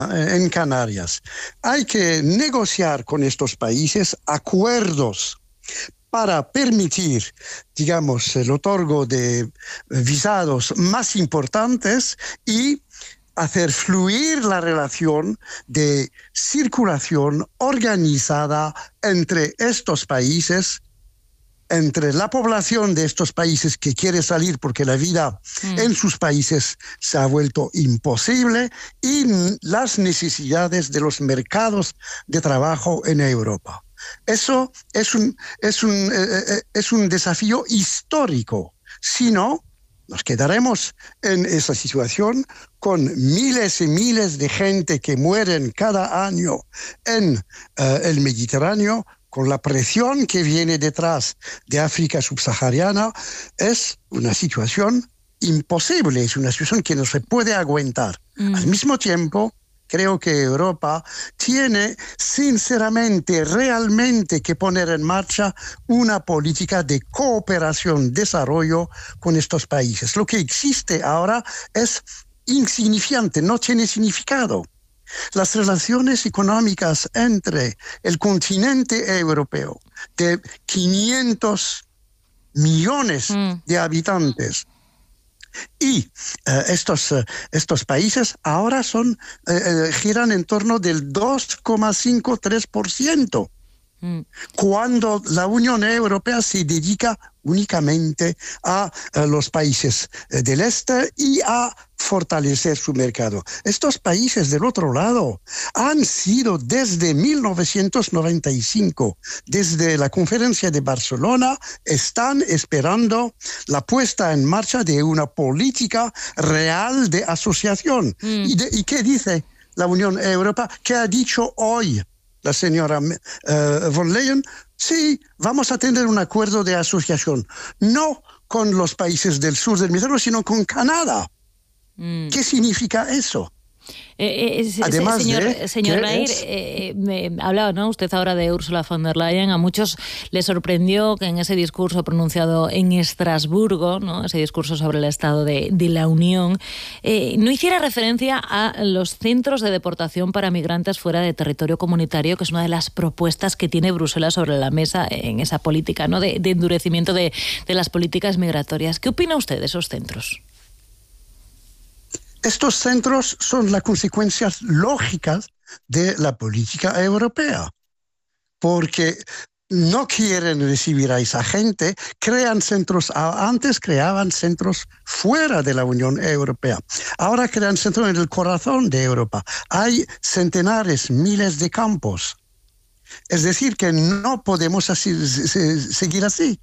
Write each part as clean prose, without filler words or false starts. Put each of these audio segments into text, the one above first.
en Canarias. Hay que negociar con estos países acuerdos para permitir, digamos, el otorgo de visados más importantes y hacer fluir la relación de circulación organizada entre estos países, entre la población de estos países que quiere salir porque la vida en sus países se ha vuelto imposible, y las necesidades de los mercados de trabajo en Europa. Eso es un desafío histórico. Si no, nos quedaremos en esa situación con miles y miles de gente que mueren cada año en el Mediterráneo, con la presión que viene detrás de África subsahariana. Es una situación imposible, es una situación que no se puede aguantar. Al mismo tiempo, creo que Europa tiene sinceramente, realmente que poner en marcha una política de cooperación, desarrollo con estos países. Lo que existe ahora es insignificante, no tiene significado. Las relaciones económicas entre el continente europeo de 500 millones de habitantes y estos países ahora giran en torno del 2,53%, cuando la Unión Europea se dedica únicamente a los países del este y a fortalecer su mercado. Estos países del otro lado han sido desde 1995, desde la conferencia de Barcelona, están esperando la puesta en marcha de una política real de asociación. ¿Y qué dice la Unión Europea? ¿Qué ha dicho hoy la señora von Leyen? Sí, vamos a tener un acuerdo de asociación, no con los países del sur del Mediterráneo, sino con Canadá. ¿Qué significa eso? Además, señor Nair, hablaba, ¿no?, usted ahora de Ursula von der Leyen. A muchos les sorprendió que en ese discurso pronunciado en Estrasburgo, ¿no?, ese discurso sobre el estado de la Unión, no hiciera referencia a los centros de deportación para migrantes fuera de territorio comunitario, que es una de las propuestas que tiene Bruselas sobre la mesa en esa política, ¿no?, de endurecimiento de las políticas migratorias. ¿Qué opina usted de esos centros? Estos centros son las consecuencias lógicas de la política europea, porque no quieren recibir a esa gente, crean centros. Antes creaban centros fuera de la Unión Europea, ahora crean centros en el corazón de Europa. Hay centenares, miles de campos. Es decir, que no podemos seguir así.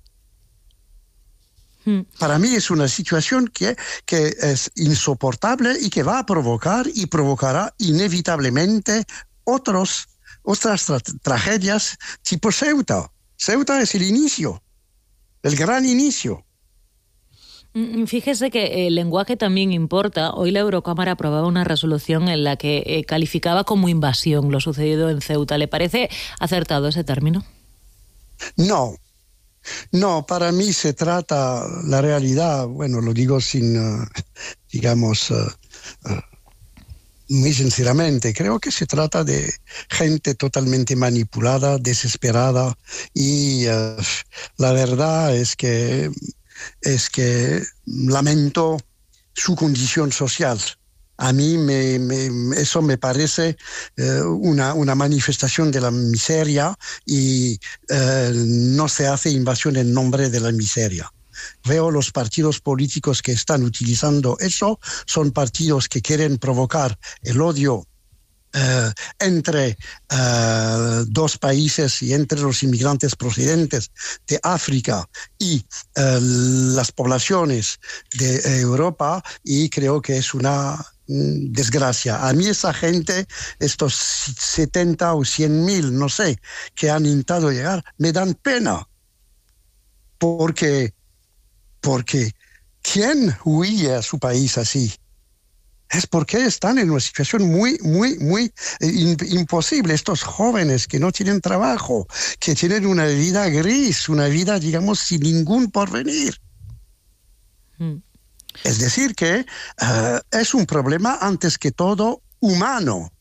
Para mí es una situación que es insoportable y que va a provocar y provocará inevitablemente otras tragedias tipo Ceuta. Ceuta es el inicio, el gran inicio. Fíjese que el lenguaje también importa. Hoy la Eurocámara aprobaba una resolución en la que calificaba como invasión lo sucedido en Ceuta. ¿Le parece acertado ese término? No, para mí se trata, la realidad, bueno, lo digo sin, digamos, muy sinceramente, creo que se trata de gente totalmente manipulada, desesperada, y la verdad es que lamento su condición social. A mí eso me parece una manifestación de la miseria, y no se hace invasión en nombre de la miseria. Veo los partidos políticos que están utilizando eso, son partidos que quieren provocar el odio entre dos países y entre los inmigrantes procedentes de África y las poblaciones de Europa, y creo que es una desgracia. A mí esa gente, estos 70 o 100.000, no sé, que han intentado llegar, me dan pena. Porque ¿quién huye a su país así? Es porque están en una situación muy imposible. Estos jóvenes que no tienen trabajo, que tienen una vida gris, una vida, digamos, sin ningún porvenir. Es decir que es un problema antes que todo humano.